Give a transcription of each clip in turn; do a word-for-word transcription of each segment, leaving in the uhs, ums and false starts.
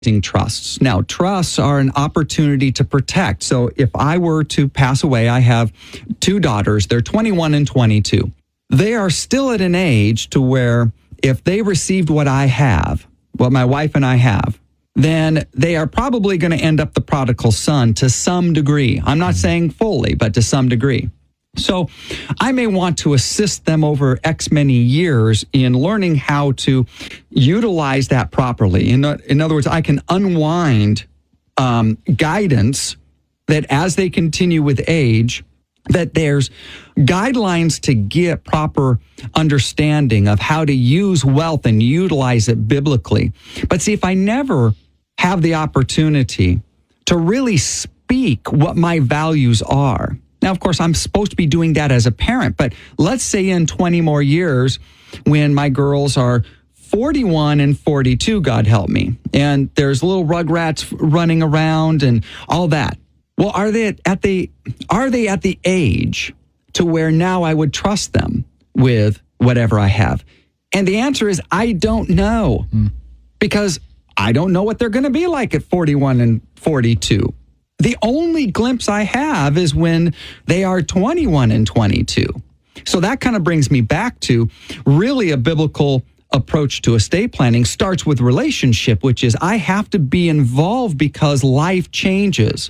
trusts. Now, trusts are an opportunity to protect. So if I were to pass away, I have two daughters. They're twenty-one and twenty-two. They are still at an age to where if they received what I have, what my wife and I have, then they are probably going to end up the prodigal son to some degree. I'm not saying fully, but to some degree. So I may want to assist them over X many years in learning how to utilize that properly. In, in other words, I can unwind um, guidance that as they continue with age, that there's guidelines to get proper understanding of how to use wealth and utilize it biblically. But see, if I never have the opportunity to really speak what my values are, now, of course, I'm supposed to be doing that as a parent, but let's say in twenty more years, when my girls are forty-one and forty-two, God help me, and there's little rugrats running around and all that. Well, are they at the are they at the age to where now I would trust them with whatever I have? And the answer is I don't know, mm. because I don't know what they're going to be like at forty-one and forty-two. The only glimpse I have is when they are twenty-one and twenty-two. So that kind of brings me back to really a biblical approach to estate planning starts with relationship, which is I have to be involved because life changes.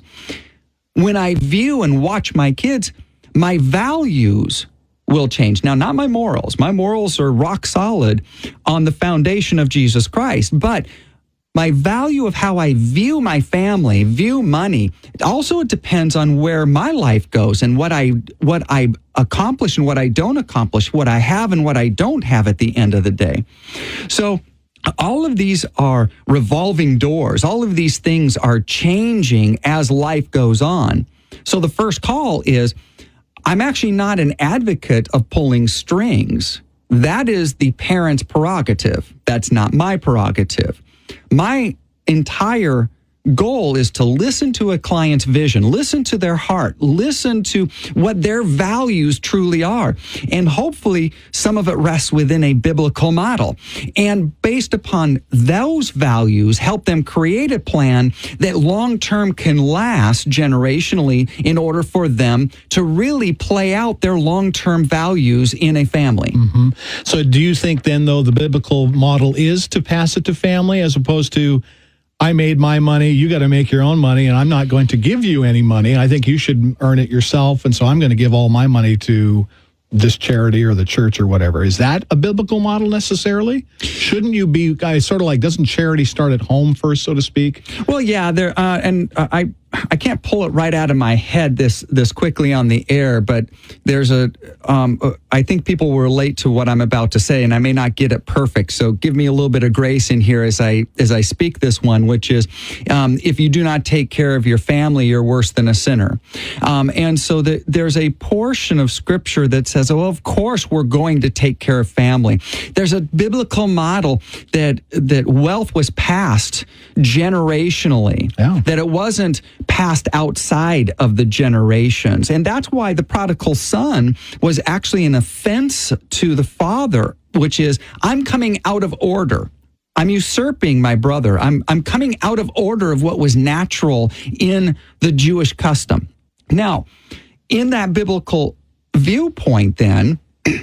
When I view and watch my kids, my values will change. Now, not my morals. My morals are rock solid on the foundation of Jesus Christ, but my value of how I view my family, view money, also it depends on where my life goes and what I what I accomplish and what I don't accomplish, what I have and what I don't have at the end of the day. So all of these are revolving doors. All of these things are changing as life goes on. So the first call is, I'm actually not an advocate of pulling strings. That is the parent's prerogative. That's not my prerogative. My entire goal is to listen to a client's vision, listen to their heart, listen to what their values truly are. And hopefully some of it rests within a biblical model. And based upon those values, help them create a plan that long-term can last generationally in order for them to really play out their long-term values in a family. Mm-hmm. So do you think then, though, the biblical model is to pass it to family as opposed to I made my money, you got to make your own money, and I'm not going to give you any money. I think you should earn it yourself, and so I'm going to give all my money to this charity or the church or whatever. Is that a biblical model necessarily? Shouldn't you be, guys, sort of like, doesn't charity start at home first, so to speak? Well, yeah, there, uh, and uh, I I can't pull it right out of my head this this quickly on the air, but there's a, um, I think people will relate to what I'm about to say, and I may not get it perfect, so give me a little bit of grace in here as I as I speak this one, which is, um, if you do not take care of your family, you're worse than a sinner. Um, and so the, there's a portion of Scripture that says, oh, of course we're going to take care of family. There's a biblical model that that wealth was passed generationally, yeah. that it wasn't passed outside of the generations. And that's why the prodigal son was actually an offense to the father, which is, I'm coming out of order. I'm usurping my brother. I'm, I'm coming out of order of what was natural in the Jewish custom. Now, in that biblical viewpoint, then,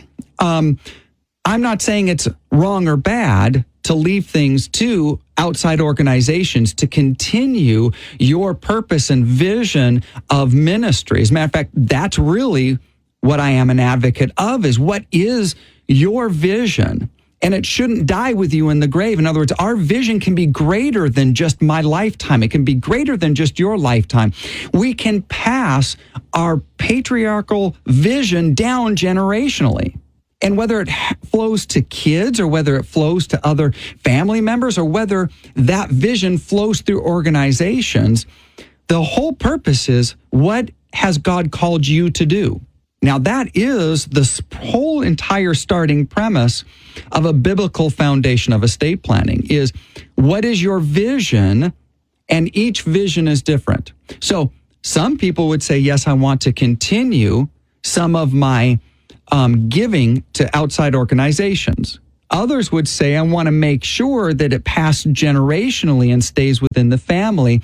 um, I'm not saying it's wrong or bad to leave things to outside organizations to continue your purpose and vision of ministry. As a matter of fact, that's really what I am an advocate of, is what is your vision? And it shouldn't die with you in the grave. In other words, our vision can be greater than just my lifetime. It can be greater than just your lifetime. We can pass our patriarchal vision down generationally. And whether it flows to kids or whether it flows to other family members or whether that vision flows through organizations, the whole purpose is, what has God called you to do? Now, that is the whole entire starting premise of a biblical foundation of estate planning, is what is your vision? And each vision is different. So some people would say, yes, I want to continue some of my Um, giving to outside organizations. Others would say, I want to make sure that it passed generationally and stays within the family.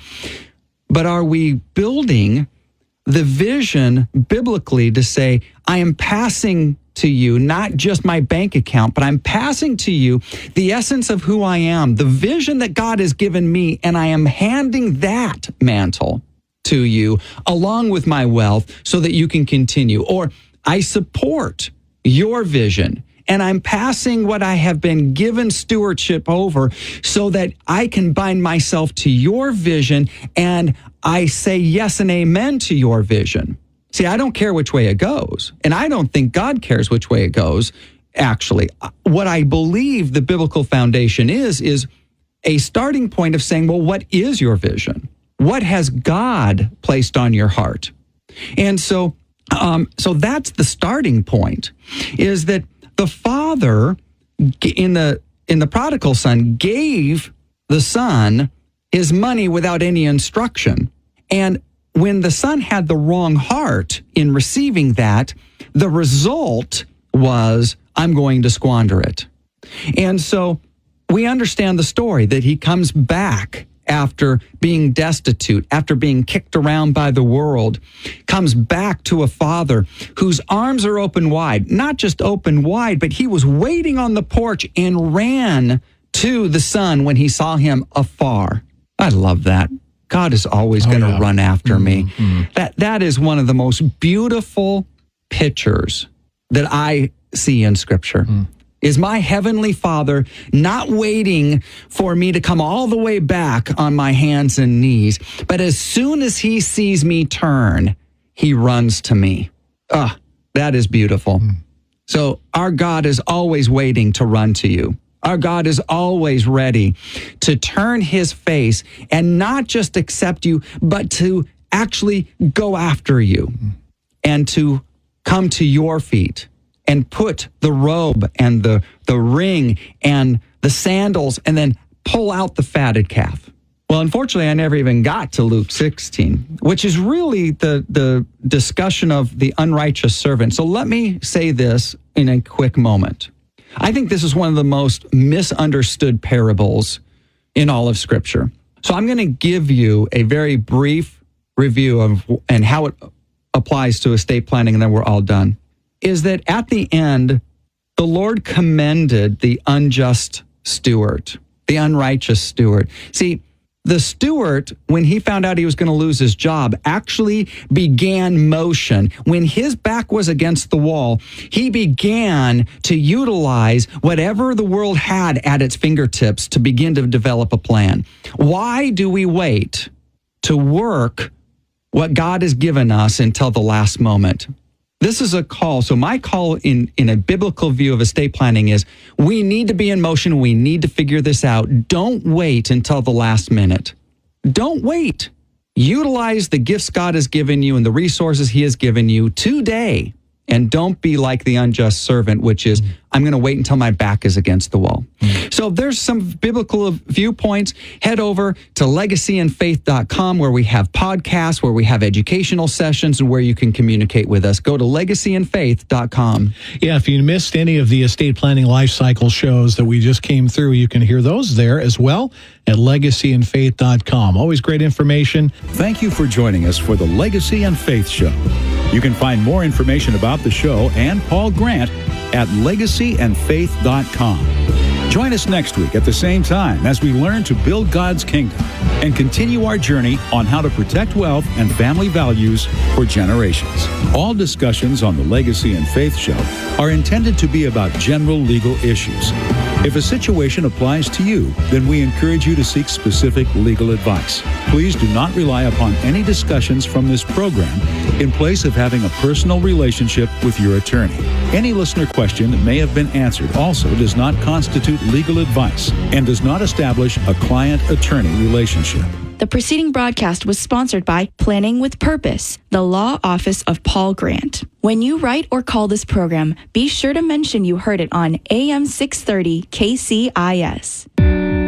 But are we building the vision biblically to say, I am passing to you, not just my bank account, but I'm passing to you the essence of who I am, the vision that God has given me, and I am handing that mantle to you along with my wealth so that you can continue. Or I support your vision and I'm passing what I have been given stewardship over so that I can bind myself to your vision and I say yes and amen to your vision. See, I don't care which way it goes, and I don't think God cares which way it goes, actually. What I believe the biblical foundation is, is a starting point of saying, well, what is your vision? What has God placed on your heart? And so, um, so that's the starting point, is that the father in the in the prodigal son gave the son his money without any instruction. And when the son had the wrong heart in receiving that, the result was, I'm going to squander it. And so we understand the story that he comes back after being destitute, after being kicked around by the world, comes back to a father whose arms are open wide, not just open wide, but he was waiting on the porch and ran to the son when he saw him afar. I love that. God is always oh, going to yeah. run after mm-hmm. me. That that is one of the most beautiful pictures that I see in Scripture. Mm. Is my heavenly Father not waiting for me to come all the way back on my hands and knees, but as soon as he sees me turn, he runs to me. Ah, that is beautiful. Mm. So our God is always waiting to run to you. Our God is always ready to turn his face and not just accept you, but to actually go after you and to come to your feet and put the robe and the, the ring and the sandals and then pull out the fatted calf. Well, unfortunately, I never even got to Luke sixteen, which is really the, the discussion of the unrighteous servant. So let me say this in a quick moment. I think this is one of the most misunderstood parables in all of Scripture. So I'm going to give you a very brief review of and how it applies to estate planning, and then we're all done. Is that at the end, the Lord commended the unjust steward, the unrighteous steward. See, the steward, when he found out he was going to lose his job, actually began motion. When his back was against the wall, he began to utilize whatever the world had at its fingertips to begin to develop a plan. Why do we wait to work what God has given us until the last moment? This is a call. So my call in, in a biblical view of estate planning is we need to be in motion. We need to figure this out. Don't wait until the last minute. Don't wait. Utilize the gifts God has given you and the resources he has given you today. And don't be like the unjust servant, which is, I'm going to wait until my back is against the wall. Mm-hmm. So there's some biblical viewpoints. Head over to legacy and faith dot com where we have podcasts, where we have educational sessions, and where you can communicate with us. Go to legacy and faith dot com. Yeah, if you missed any of the estate planning life cycle shows that we just came through, you can hear those there as well at legacy and faith dot com. Always great information. Thank you for joining us for the Legacy and Faith Show. You can find more information about the show and Paul Grant at legacy and faith dot com. Join us next week at the same time as we learn to build God's kingdom and continue our journey on how to protect wealth and family values for generations. All discussions on the Legacy and Faith Show are intended to be about general legal issues. If a situation applies to you, then we encourage you to seek specific legal advice. Please do not rely upon any discussions from this program in place of having a personal relationship with your attorney. Any listener question that may have been answered also does not constitute legal advice and does not establish a client-attorney relationship. The preceding broadcast was sponsored by Planning with Purpose, the law office of Paul Grant. When you write or call this program, be sure to mention you heard it on A M six thirty K C I S.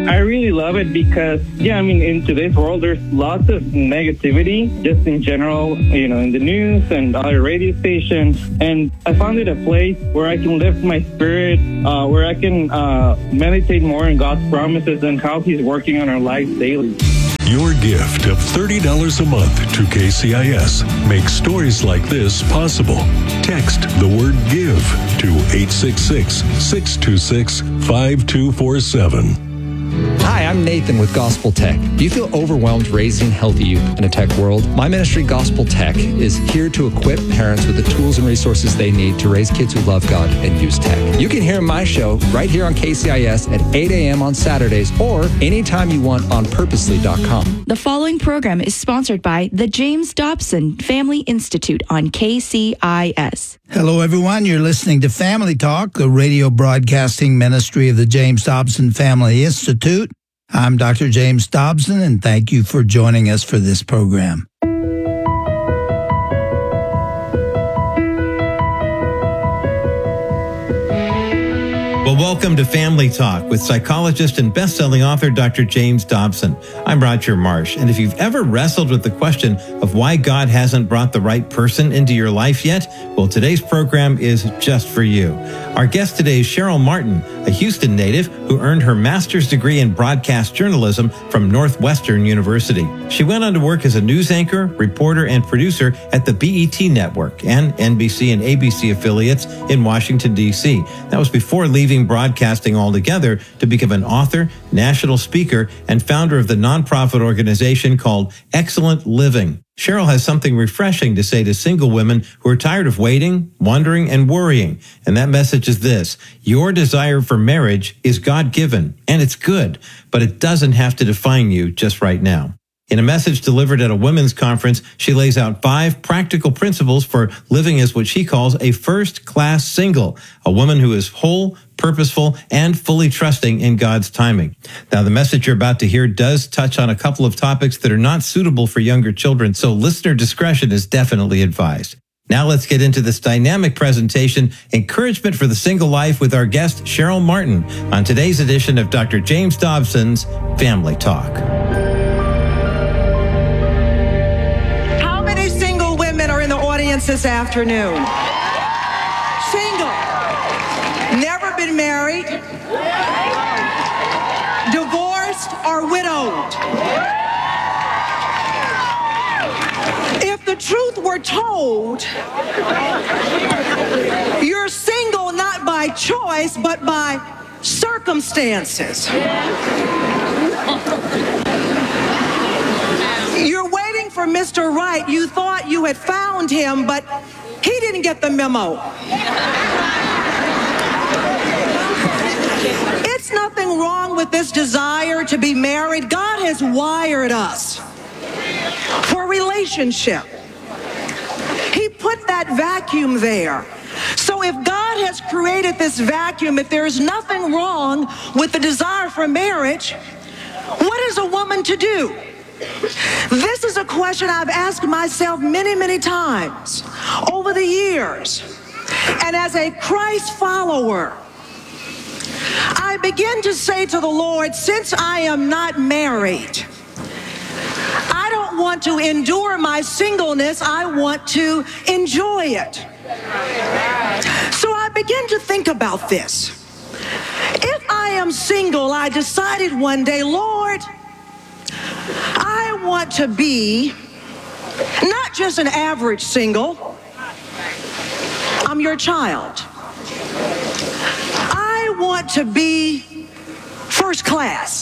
I really love it because, yeah, I mean, in today's world, there's lots of negativity just in general, you know, in the news and other radio stations. And I found it a place where I can lift my spirit, uh, where I can uh, meditate more on God's promises and how He's working on our lives daily. Your gift of thirty dollars a month to K C I S makes stories like this possible. Text the word GIVE to eight six six, six two six, five two four seven. Hi, I'm Nathan with Gospel Tech. Do you feel overwhelmed raising healthy youth in a tech world? My ministry, Gospel Tech, is here to equip parents with the tools and resources they need to raise kids who love God and use tech. You can hear my show right here on K C I S at eight a.m. on Saturdays or anytime you want on purposely dot com. The following program is sponsored by the James Dobson Family Institute on K C I S. Hello, everyone. You're listening to Family Talk, the radio broadcasting ministry of the James Dobson Family Institute. I'm Doctor James Dobson, and thank you for joining us for this program. Well, welcome to Family Talk with psychologist and best-selling author Doctor James Dobson. I'm Roger Marsh, and if you've ever wrestled with the question of why God hasn't brought the right person into your life yet, well, today's program is just for you. Our guest today is Cheryl Martin, a Houston native who earned her master's degree in broadcast journalism from Northwestern University. She went on to work as a news anchor, reporter, and producer at the B E T Network and N B C and A B C affiliates in Washington, D C. That was before leaving broadcasting altogether to become an author, national speaker, and founder of the nonprofit organization called Excellent Living. Cheryl has something refreshing to say to single women who are tired of waiting, wondering, and worrying. And that message is this: your desire for marriage is God-given, and it's good, but it doesn't have to define you just right now. In a message delivered at a women's conference, she lays out five practical principles for living as what she calls a first-class single, a woman who is whole, purposeful, and fully trusting in God's timing. Now, the message you're about to hear does touch on a couple of topics that are not suitable for younger children, so listener discretion is definitely advised. Now let's get into this dynamic presentation, Encouragement for the Single Life, with our guest, Cheryl Martin, on today's edition of Doctor James Dobson's Family Talk. This afternoon. Single. Never been married. Divorced or widowed. If the truth were told, you're single not by choice, but by circumstances. You're waiting for Mister Right. You thought you had found him, but he didn't get the memo. It's nothing wrong with this desire to be married. God has wired us for relationship. He put that vacuum there. So if God has created this vacuum, if there's nothing wrong with the desire for marriage, what is a woman to do? This is a question I've asked myself many, many times over the years. And as a Christ follower, I begin to say to the Lord, since I am not married, I don't want to endure my singleness. I want to enjoy it. So I begin to think about this. If I am single, I decided one day, Lord, I want to be not just an average single. I'm your child. I want to be first class.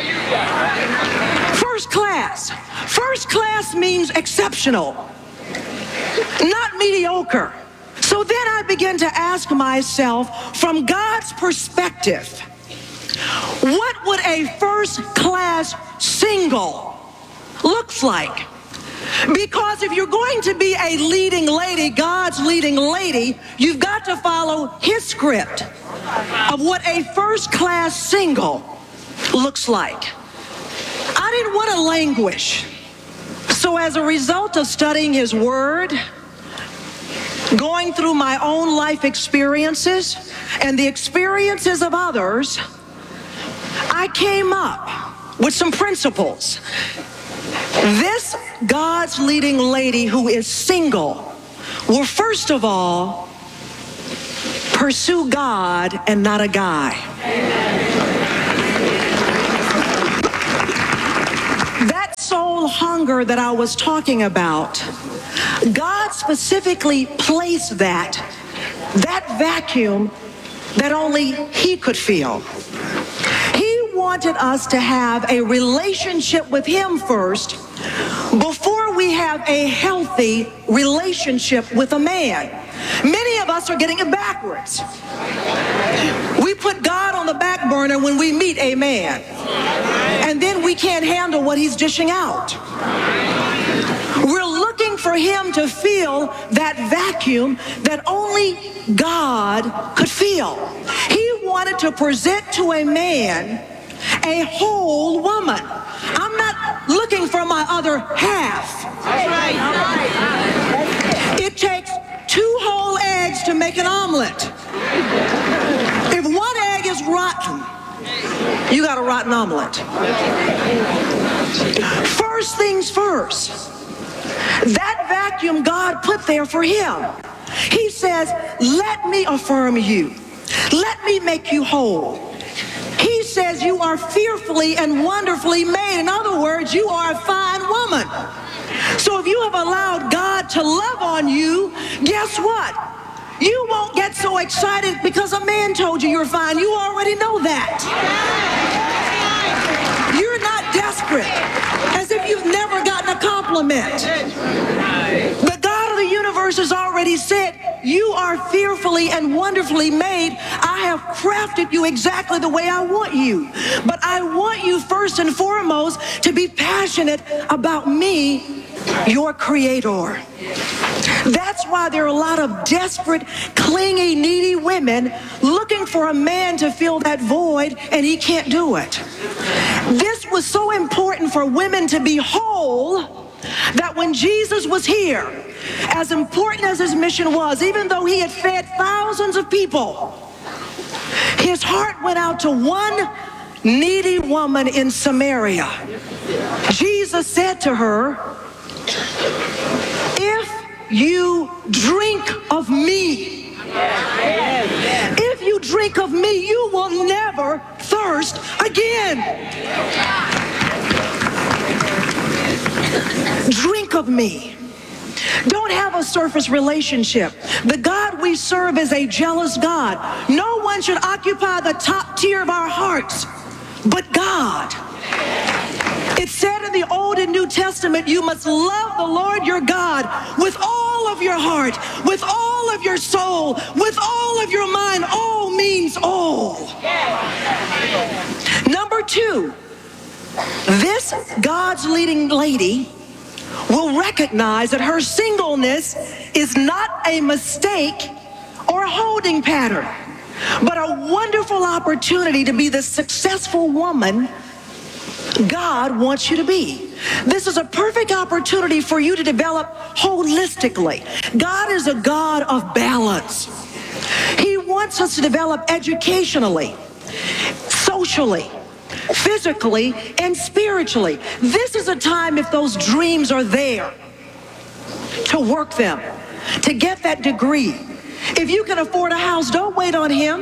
First class. First class means exceptional, not mediocre. So then I begin to ask myself, from God's perspective, what would a first class single looks like? Because if you're going to be a leading lady, God's leading lady, you've got to follow his script of what a first class single looks like. I didn't want to languish. So as a result of studying his word, going through my own life experiences and the experiences of others, I I came up with some principles. This God's leading lady who is single will first of all pursue God and not a guy. That soul hunger that I was talking about, God specifically placed that, that vacuum that only He could feel. He wanted us to have a relationship with Him first before we have a healthy relationship with a man. Many of us are getting it backwards. We put God on the back burner when we meet a man, and then we can't handle what he's dishing out. We're looking for Him to fill that vacuum that only God could fill. He wanted to present to a man a whole woman. I'm not looking for my other half. It takes two whole eggs to make an omelet. If one egg is rotten, you got a rotten omelet. First things first, that vacuum God put there for him. He says, let me affirm you. Let me make you whole. He says you are fearfully and wonderfully made. In other words, you are a fine woman. So if you have allowed God to love on you, guess what? You won't get so excited because a man told you you're fine. You already know that. You're not desperate, as if you've never gotten a compliment. The God of the universe has already said, you are fearfully and wonderfully made. I have crafted you exactly the way I want you. But I want you first and foremost to be passionate about me, your creator. That's why there are a lot of desperate, clingy, needy women looking for a man to fill that void, and he can't do it. This was so important for women to be whole that when Jesus was here, as important as his mission was, even though he had fed thousands of people, his heart went out to one needy woman in Samaria. Jesus said to her, if you drink of me, if you drink of me, you will never thirst again. Drink of me. Don't have a surface relationship. The God we serve is a jealous God. No one should occupy the top tier of our hearts but God. It's said in the Old and New Testament, you must love the Lord your God with all of your heart, with all of your soul, with all of your mind. All means all. Number two, this God's leading lady will recognize that her singleness is not a mistake or a holding pattern, but a wonderful opportunity to be the successful woman God wants you to be. This is a perfect opportunity for you to develop holistically. God is a God of balance. He wants us to develop educationally, socially, physically, and spiritually. This is a time, if those dreams are there, to work them, to get that degree. If you can afford a house, don't wait on him.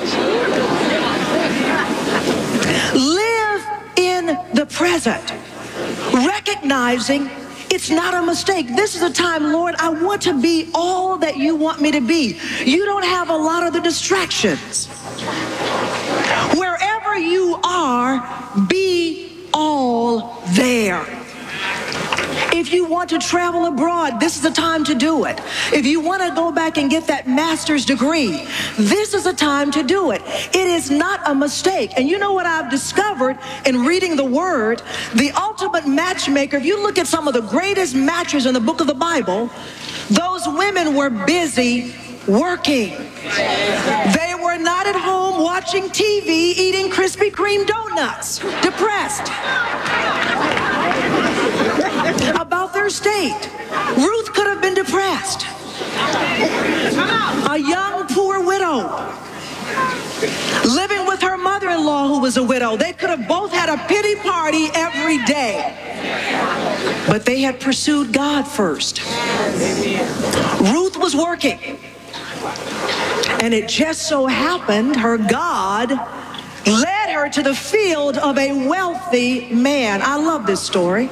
Live in the present, recognizing it's not a mistake. This is a time, Lord, I want to be all that you want me to be. You don't have a lot of the distractions. Wherever you are, be all there. If you want to travel abroad, this is the time to do it. If you want to go back and get that master's degree, this is the time to do it. It is not a mistake. And you know what I've discovered in reading the Word? The ultimate matchmaker, if you look at some of the greatest matches in the book of the Bible, those women were busy working. They were not at home watching T V, eating Krispy Kreme donuts, depressed about their state. Ruth could have been depressed. A young poor widow living with her mother mother-in-law who was a widow. They could have both had a pity party every day. But they had pursued God first. Ruth was working. And it just so happened her God led her to the field of a wealthy man. I love this story.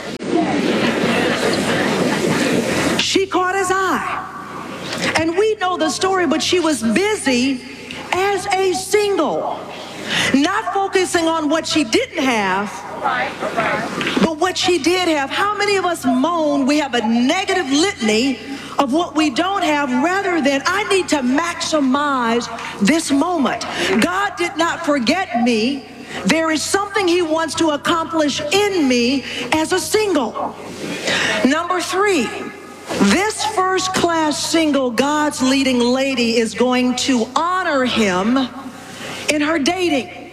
She caught his eye. And we know the story, but she was busy as a single, not focusing on what she didn't have, but what she did have. How many of us moan we have a negative litany of what we don't have rather than I need to maximize this moment? God did not forget me. There is something he wants to accomplish in me as a single. Number three, this first-class single, God's leading lady, is going to honor him in her dating.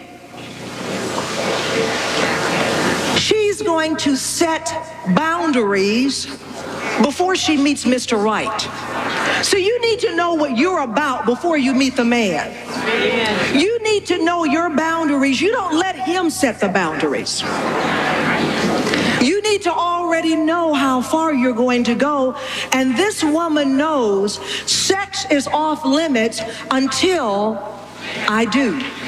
She's going to set boundaries before she meets Mister Right. So you need to know what you're about before you meet the man. You need to know your boundaries. You don't let him set the boundaries. You need to already know how far you're going to go. And this woman knows sex is off limits until I do.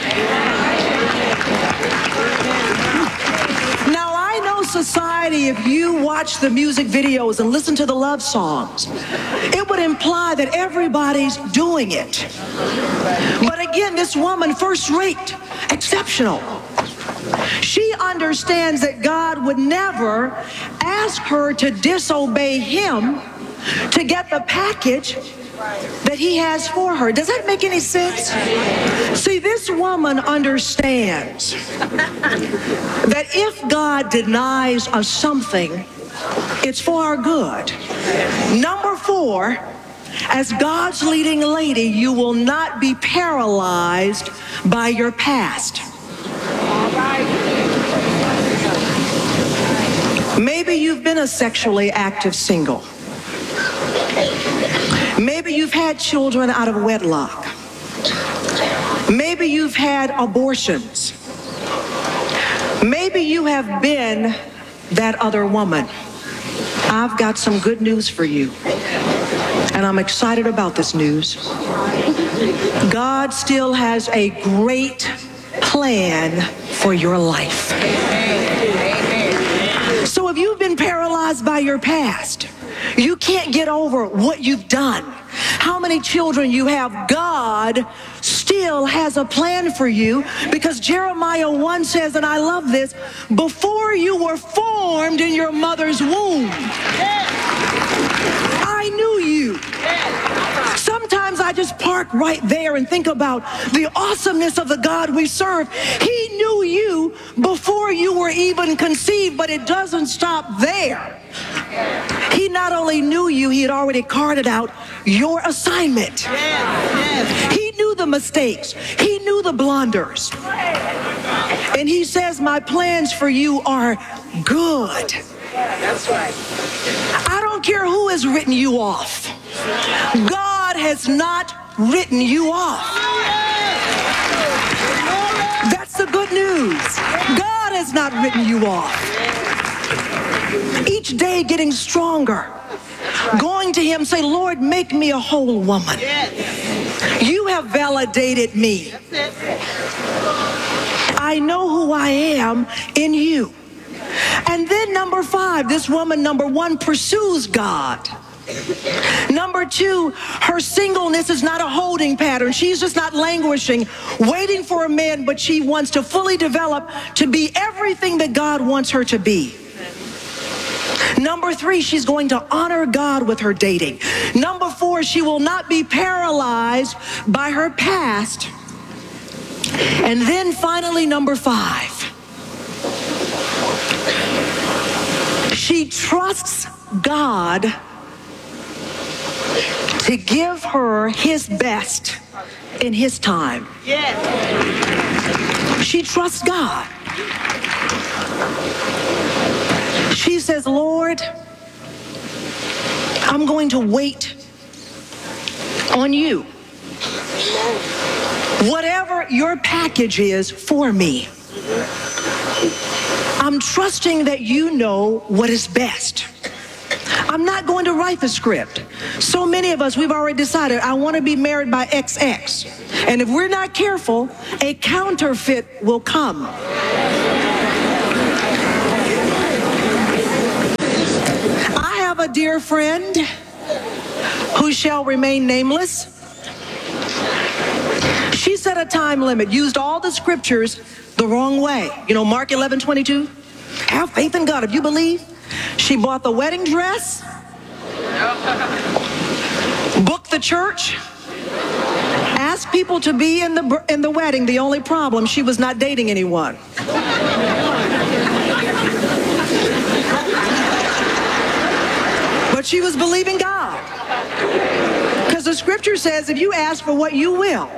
Now, I know society, if you watch the music videos and listen to the love songs, it would imply that everybody's doing it. But again, this woman, first rate, exceptional. She understands that God would never ask her to disobey him to get the package that he has for her. Does that make any sense? See, this woman understands that if God denies us something, it's for our good. Number four, as God's leading lady, you will not be paralyzed by your past. Maybe you've been a sexually active single. Maybe you've had children out of wedlock. Maybe you've had abortions. Maybe you have been that other woman. I've got some good news for you, and I'm excited about this news. God still has a great plan for your life. So if you've been paralyzed by your past, you can't get over what you've done, how many children you have, God still has a plan for you, because Jeremiah one says, and I love this, before you were formed in your mother's womb, I knew you. Sometimes I just park right there and think about the awesomeness of the God we serve. He knew you before you were even conceived, but it doesn't stop there. He not only knew you, he had already carted out your assignment. He knew the mistakes. He knew the blunders. And he says, my plans for you are good. That's right. I don't care who has written you off. God has not written you off. That's the good news. God has not written you off. Each day getting stronger. Going to him, say, Lord, make me a whole woman. You have validated me. I know who I am in you. And then number five, this woman, number one, pursues God. Number two, her singleness is not a holding pattern. She's just not languishing, waiting for a man, but she wants to fully develop to be everything that God wants her to be. Number three, she's going to honor God with her dating. Number four, she will not be paralyzed by her past. And then finally, number five, she trusts God to give her his best in his time. Yes. She trusts God. She says, Lord, I'm going to wait on you. whatever your package is for me, I'm trusting that you know what is best. I'm not going to write the script. So many of us, we've already decided, I want to be married by X X. And if we're not careful, a counterfeit will come. I have a dear friend who shall remain nameless. She set a time limit, used all the scriptures the wrong way. You know, Mark eleven twenty-two, have faith in God if you believe. She bought the wedding dress, booked the church, asked people to be in the in the wedding. The only problem, she was not dating anyone. But she was believing God. Because the scripture says, if you ask for what you will.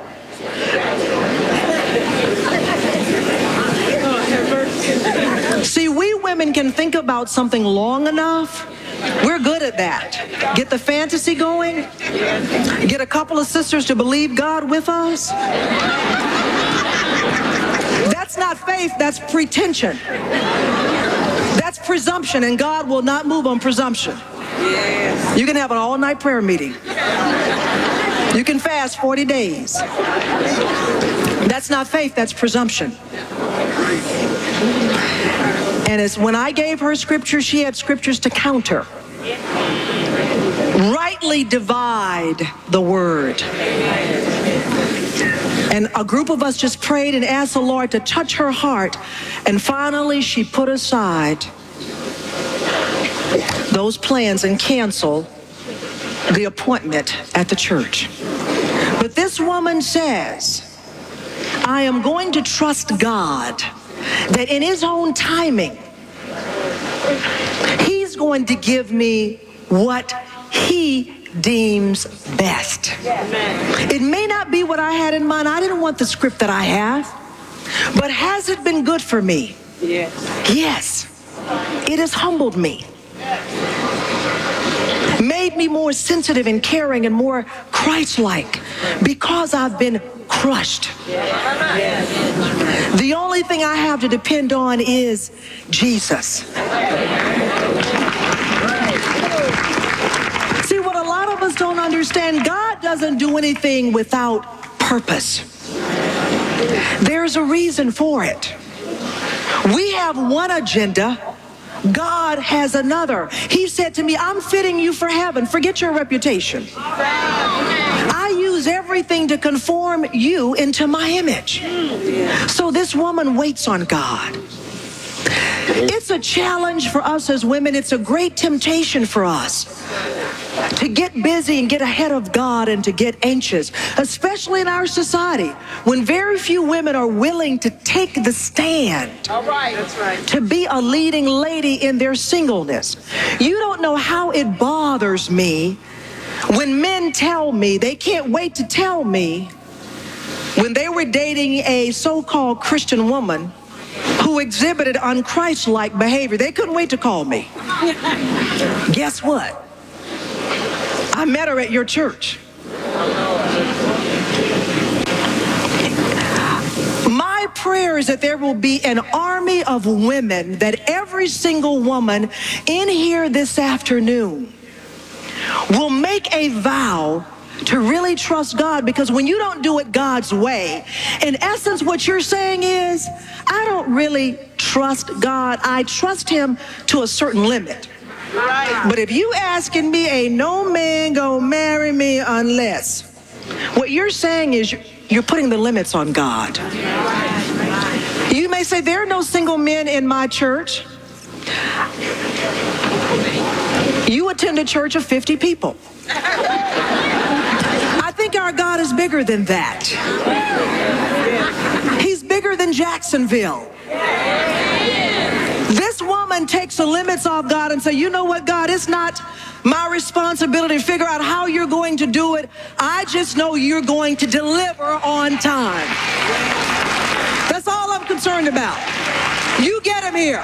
See, we women can think about something long enough. We're good at that. Get the fantasy going. Get a couple of sisters to believe God with us. That's not faith, that's pretension. That's presumption, and God will not move on presumption. You can have an all-night prayer meeting. You can fast forty days. That's not faith, that's presumption. And it's when I gave her scripture, she had scriptures to counter. Rightly divide the word. And a group of us just prayed and asked the Lord to touch her heart. And finally, she put aside those plans and canceled the appointment at the church. But this woman says, I am going to trust God that in his own timing, he's going to give me what he deems best. It may not be what I had in mind. I didn't want the script that I have. But has it been good for me? Yes. Yes. It has humbled me. Made me more sensitive and caring and more Christ-like because I've been crushed. The only thing I have to depend on is Jesus. See, what a lot of us don't understand, God doesn't do anything without purpose. There's a reason for it. We have one agenda. God has another. He said to me, I'm fitting you for heaven. Forget your reputation. I use everything to conform you into my image. So this woman waits on God. It's a challenge for us as women. It's a great temptation for us to get busy and get ahead of God and to get anxious, especially in our society when very few women are willing to take the stand. All right, that's right. To be a leading lady in their singleness. You don't know how it bothers me when men tell me, they can't wait to tell me, when they were dating a so-called Christian woman who exhibited unchristlike behavior, they couldn't wait to call me. Guess what? I met her at your church. My prayer is that there will be an army of women, that every single woman in here this afternoon will make a vow to really trust God, because when you don't do it God's way, in essence, what you're saying is, I don't really trust God. I trust him to a certain limit. Right. But if you asking me, ain't no man gonna marry me unless, what you're saying is you're putting the limits on God. You may say, there are no single men in my church. You attend a church of fifty people. I think our God is bigger than that. He's bigger than Jacksonville. This woman takes the limits off God and say, you know what, God, it's not my responsibility to figure out how you're going to do it. I just know you're going to deliver on time. That's all I'm concerned about. You get him here.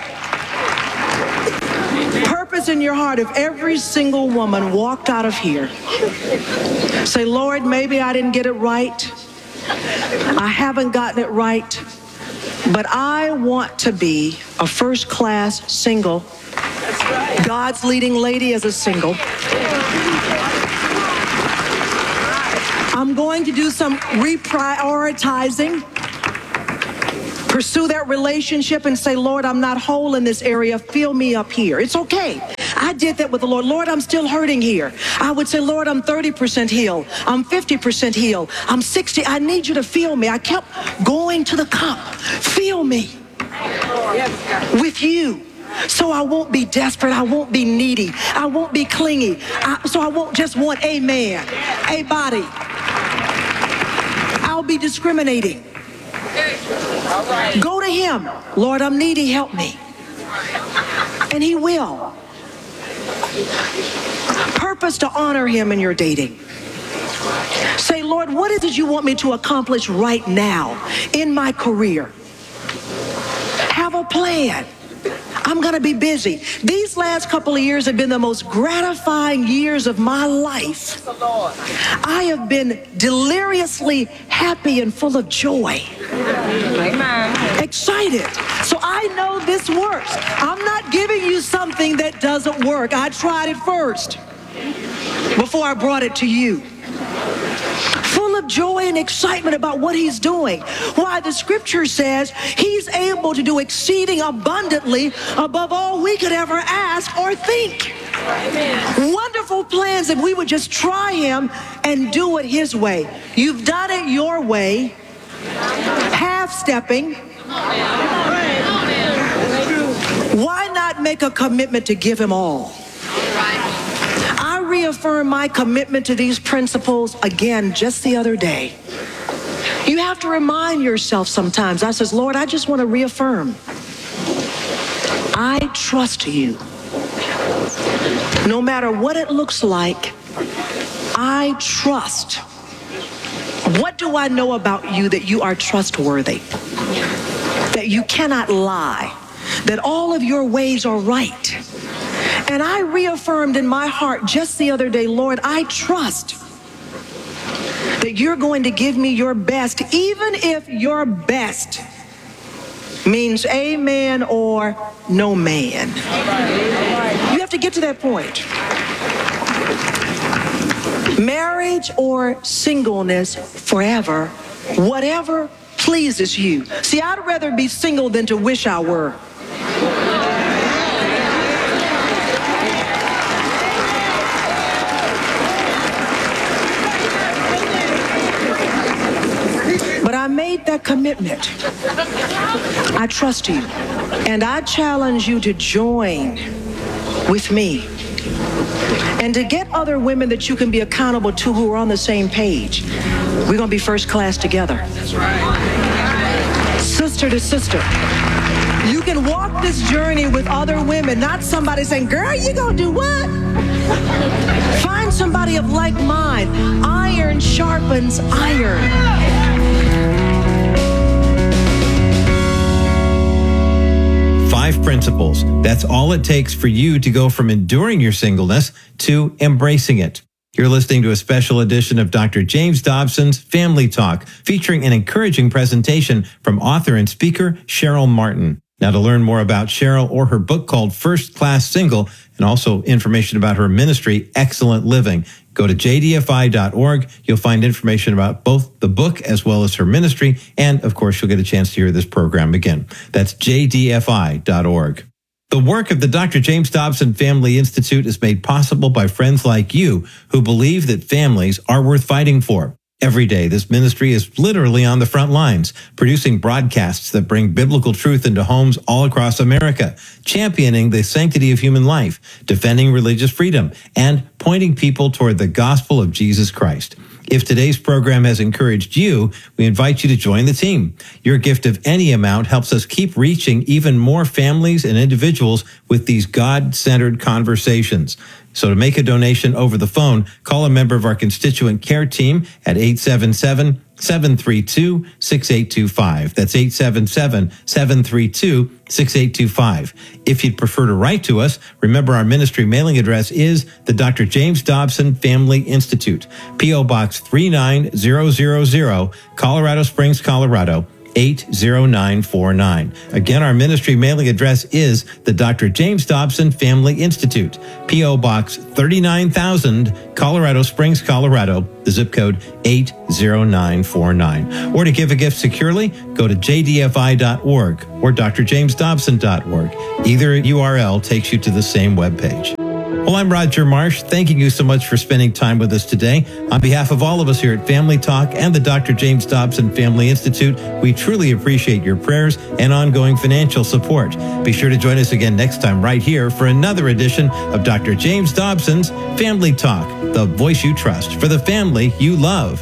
Purpose in your heart. If every single woman walked out of here, say, Lord, maybe I didn't get it right. I haven't gotten it right, but I want to be a first-class single. God's leading lady as a single. I'm going to do some reprioritizing, pursue that relationship and say, Lord, I'm not whole in this area. Fill me up here. It's okay. I did that with the Lord. Lord, I'm still hurting here. I would say, Lord, I'm thirty percent healed. I'm fifty percent healed. I'm sixty. I need you to feel me. I kept going to the cup. Feel me with you. So I won't be desperate. I won't be needy. I won't be clingy. I, so I won't just want a man, a body. I'll be discriminating. Go to him. Lord, I'm needy. Help me. And he will. Purpose to honor him in your dating. Say, Lord, what is it you want me to accomplish right now in my career? Have a plan. I'm going to be busy. These last couple of years have been the most gratifying years of my life. I have been deliriously happy and full of joy. Amen. Excited. So I know this works. I'm not giving you something that doesn't work. I tried it first before I brought it to you. Full of joy and excitement about what he's doing. Why? The scripture says he's able to do exceeding abundantly above all we could ever ask or think. Amen. Wonderful plans if we would just try him and do it his way. You've done it your way, half-stepping. Why not make a commitment to give him all? I reaffirm my commitment to these principles again just the other day. You have to remind yourself sometimes. I says, Lord, I just want to reaffirm. I trust you. No matter what it looks like, I trust. What do I know about you that you are trustworthy? That you cannot lie? That all of your ways are right? And I reaffirmed in my heart just the other day, Lord, I trust that you're going to give me your best, even if your best means amen or no man. You have to get to that point. Marriage or singleness forever, whatever pleases you. See, I'd rather be single than to wish I were. But I made that commitment. I trust you. And I challenge you to join with me and to get other women that you can be accountable to who are on the same page. We're going to be first class together. That's right. Sister to sister. You can walk this journey with other women, not somebody saying, girl, you going to do what? Find somebody of like mind. Iron sharpens iron. Five principles. That's all it takes for you to go from enduring your singleness to embracing it. You're listening to a special edition of Doctor James Dobson's Family Talk, featuring an encouraging presentation from author and speaker Cheryl Martin. Now, to learn more about Cheryl or her book called First Class Single, and also information about her ministry, Excellent Living, go to j d f i dot org. You'll find information about both the book as well as her ministry. And, of course, you'll get a chance to hear this program again. That's j d f i dot org. The work of the Doctor James Dobson Family Institute is made possible by friends like you who believe that families are worth fighting for. Every day, this ministry is literally on the front lines, producing broadcasts that bring biblical truth into homes all across America, championing the sanctity of human life, defending religious freedom, and pointing people toward the gospel of Jesus Christ. If today's program has encouraged you, we invite you to join the team. Your gift of any amount helps us keep reaching even more families and individuals with these God-centered conversations. So to make a donation over the phone, call a member of our constituent care team at eight seven seven, seven three two, six eight two five. That's eight seven seven, seven three two, six eight two five. If you'd prefer to write to us, remember our ministry mailing address is the Doctor James Dobson Family Institute, P O Box three nine zero zero zero, Colorado Springs, Colorado, eight zero nine four nine. Again, our ministry mailing address is the Doctor James Dobson Family Institute, P O Box thirty-nine thousand, Colorado Springs, Colorado, the zip code eight zero nine four nine. Or to give a gift securely, go to j d f i dot org or d r james dobson dot org. Either U R L takes you to the same webpage. Well, I'm Roger Marsh, thanking you so much for spending time with us today. On behalf of all of us here at Family Talk and the Doctor James Dobson Family Institute, we truly appreciate your prayers and ongoing financial support. Be sure to join us again next time right here for another edition of Doctor James Dobson's Family Talk, the voice you trust for the family you love.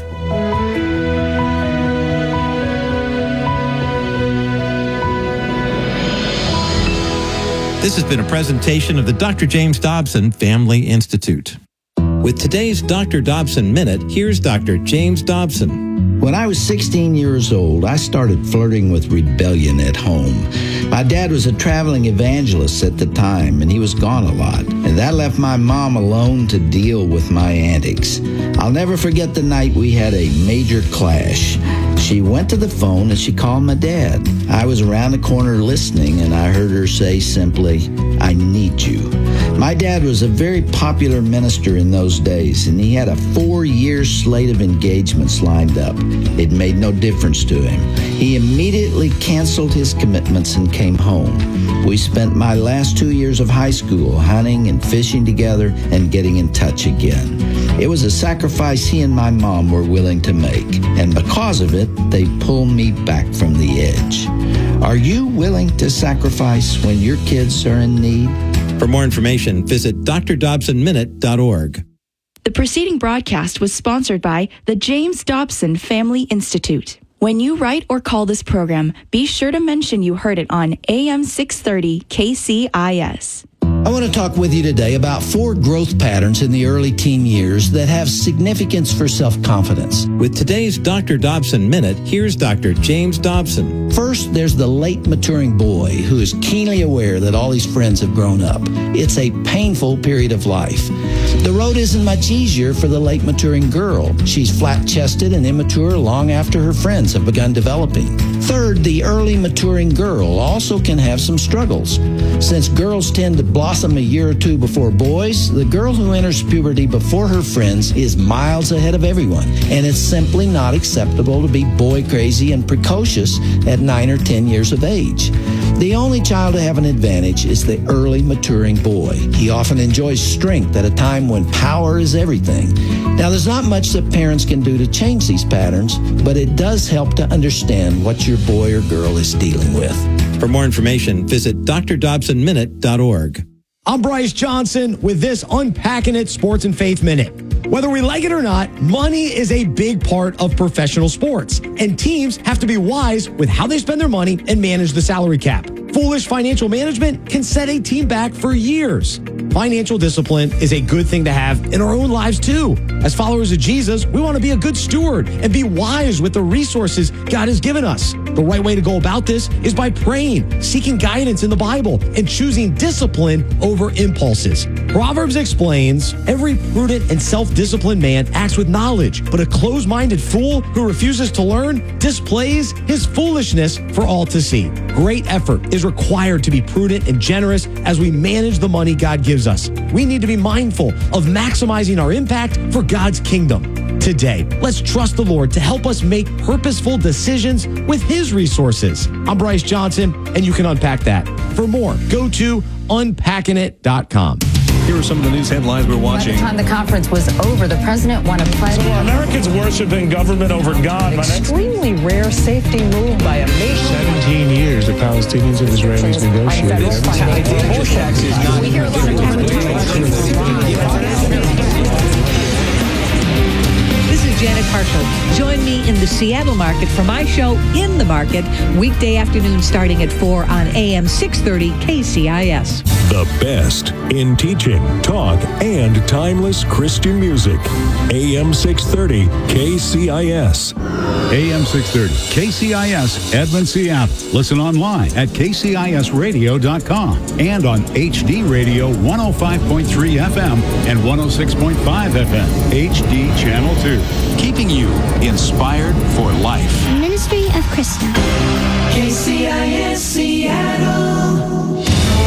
This has been a presentation of the Doctor James Dobson Family Institute. With today's Doctor Dobson Minute, here's Doctor James Dobson. When I was sixteen years old, I started flirting with rebellion at home. My dad was a traveling evangelist at the time, and he was gone a lot. And that left my mom alone to deal with my antics. I'll never forget the night we had a major clash. She went to the phone and she called my dad. I was around the corner listening, and I heard her say simply, "I need you." My dad was a very popular minister in those days, and he had a four-year slate of engagements lined up. It made no difference to him. He immediately canceled his commitments and came home. We spent my last two years of high school hunting and fishing together and getting in touch again. It was a sacrifice he and my mom were willing to make, and because of it, they pulled me back from the edge. Are you willing to sacrifice when your kids are in need? For more information, visit d r dobson minute dot org. The preceding broadcast was sponsored by the James Dobson Family Institute. When you write or call this program, be sure to mention you heard it on A M six thirty K C I S. I want to talk with you today about four growth patterns in the early teen years that have significance for self-confidence. With today's Doctor Dobson Minute, here's Doctor James Dobson. First, there's the late maturing boy who is keenly aware that all his friends have grown up. It's a painful period of life. The road isn't much easier for the late maturing girl. She's flat-chested and immature long after her friends have begun developing. Third, the early maturing girl also can have some struggles. Since girls tend to blossom a year or two before boys, the girl who enters puberty before her friends is miles ahead of everyone, and it's simply not acceptable to be boy crazy and precocious at nine or ten years of age. The only child to have an advantage is the early maturing boy. He often enjoys strength at a time when power is everything. Now, there's not much that parents can do to change these patterns, but it does help to understand what your boy or girl is dealing with. For more information, visit d r dobson minute dot org. I'm Bryce Johnson with this Unpacking It Sports and Faith Minute. Whether we like it or not, money is a big part of professional sports, and teams have to be wise with how they spend their money and manage the salary cap. Foolish financial management can set a team back for years. Financial discipline is a good thing to have in our own lives too. As followers of Jesus, we want to be a good steward and be wise with the resources God has given us. The right way to go about this is by praying, seeking guidance in the Bible, and choosing discipline over impulses. Proverbs explains, every prudent and self-disciplined man acts with knowledge, but a closed-minded fool who refuses to learn displays his foolishness for all to see. Great effort is required to be prudent and generous as we manage the money God gives us. We need to be mindful of maximizing our impact for God's kingdom. Today, let's trust the Lord to help us make purposeful decisions with His resources. I'm Bryce Johnson, and you can unpack that. For more, go to unpacking it dot com. Here are some of the news headlines we're watching. By the time the conference was over, the president won a pledge. So Americans worshiping government over God. Extremely rare safety move by a nation. seventeen years the Palestinians and Israelis negotiated. We hear a lot This is Janet Harshel. Join me in the Seattle market for my show In the Market, weekday afternoon starting at four on A M six thirty K C I S. The best in teaching, talk, and timeless Christian music. A M six thirty K C I S. A M six thirty K C I S, Edmond, Seattle. Listen online at K C I S radio dot com and on H D Radio one oh five point three F M and one oh six point five F M, H D Channel two. Keeping you inspired for life. Ministry of Krista. K C I S Seattle.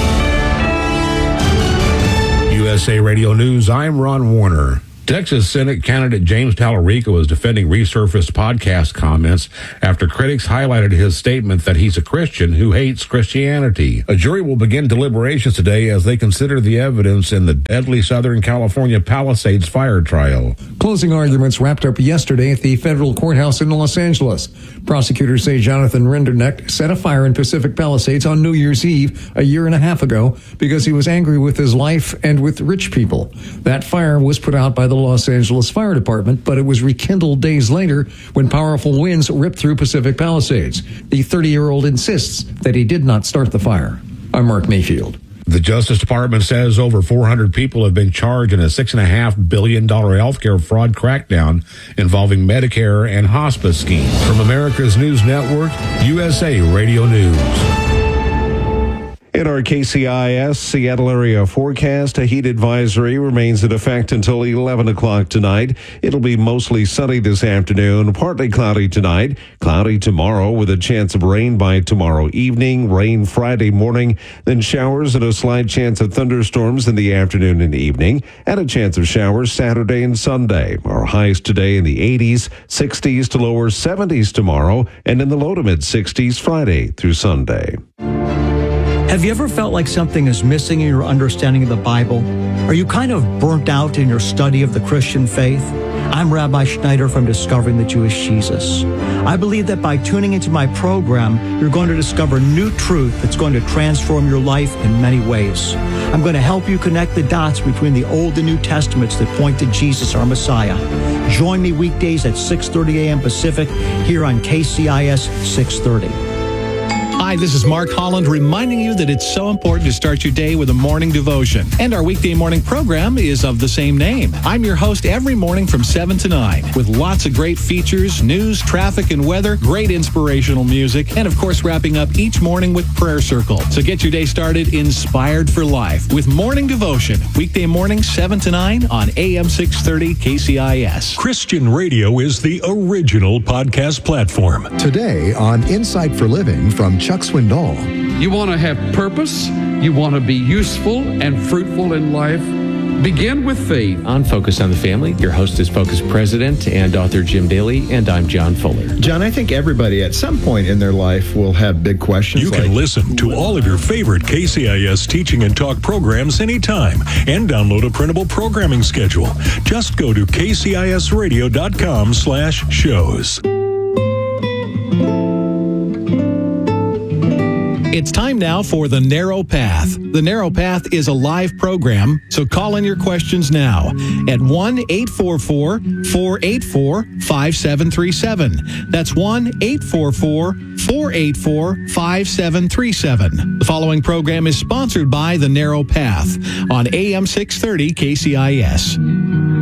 U S A Radio News, I'm Ron Warner. Texas Senate candidate James Tallarico is defending resurfaced podcast comments after critics highlighted his statement that he's a Christian who hates Christianity. A jury will begin deliberations today as they consider the evidence in the deadly Southern California Palisades fire trial. Closing arguments wrapped up yesterday at the federal courthouse in Los Angeles. Prosecutors say Jonathan Rinderneck set a fire in Pacific Palisades on New Year's Eve a year and a half ago because he was angry with his life and with rich people. That fire was put out by the Los Angeles Fire Department, but it was rekindled days later when powerful winds ripped through Pacific Palisades. The thirty-year-old insists that he did not start the fire. I'm Mark Mayfield. The Justice Department says over four hundred people have been charged in a six point five billion dollars healthcare fraud crackdown involving Medicare and hospice schemes. From America's News Network, U S A Radio News. In our K C I S Seattle area forecast, a heat advisory remains in effect until eleven o'clock tonight. It'll be mostly sunny this afternoon, partly cloudy tonight, cloudy tomorrow with a chance of rain by tomorrow evening, rain Friday morning, then showers and a slight chance of thunderstorms in the afternoon and evening, and a chance of showers Saturday and Sunday. Our highs today in the eighties, sixties to lower seventies tomorrow, and in the low to mid sixties Friday through Sunday. Have you ever felt like something is missing in your understanding of the Bible? Are you kind of burnt out in your study of the Christian faith? I'm Rabbi Schneider from Discovering the Jewish Jesus. I believe that by tuning into my program, you're going to discover new truth that's going to transform your life in many ways. I'm going to help you connect the dots between the Old and New Testaments that point to Jesus, our Messiah. Join me weekdays at six thirty a.m. Pacific here on K C I S six thirty. Hi, this is Mark Holland reminding you that it's so important to start your day with a morning devotion. And our weekday morning program is of the same name. I'm your host every morning from seven to nine with lots of great features, news, traffic, and weather, great inspirational music, and of course wrapping up each morning with Prayer Circle. So get your day started inspired for life with morning devotion. Weekday morning seven to nine on A M six thirty K C I S. Christian radio is the original podcast platform. Today on Insight for Living from Chuck Swindoll. You want to have purpose, you want to be useful and fruitful in life, begin with faith. On Focus on the Family, your host is Focus President and author Jim Daly, and I'm John Fuller. John, I think everybody at some point in their life will have big questions. You like, can listen to all of your favorite K C I S teaching and talk programs anytime and download a printable programming schedule. Just go to K C I S radio dot com slash shows. It's time now for The Narrow Path. The Narrow Path is a live program, so call in your questions now at one eight four four, four eight four, five seven three seven. That's one eight four four, four eight four, five seven three seven. The following program is sponsored by The Narrow Path on A M six thirty K C I S.